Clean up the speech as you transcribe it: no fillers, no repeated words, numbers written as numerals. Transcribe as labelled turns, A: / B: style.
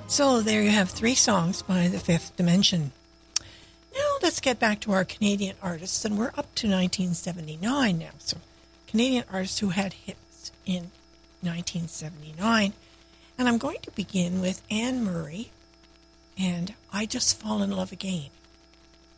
A: So there you have 3 songs by The Fifth Dimension. Now let's get back to our Canadian artists, and we're up to 1979 now. So Canadian artists who had hits in 1979. And I'm going to begin with Anne Murray and I Just Fall in Love Again.